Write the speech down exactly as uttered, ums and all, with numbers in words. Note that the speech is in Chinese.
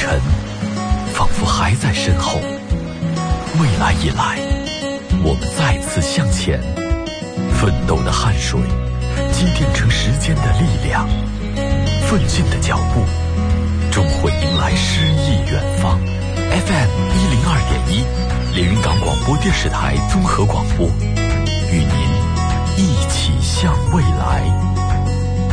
尘，仿佛还在身后。未来已来，我们再次向前，奋斗的汗水积淀成时间的力量，奋进的脚步终会迎来诗意远方。 F M 一零二点一，连云港广播电视台综合广播，与您一起向未来。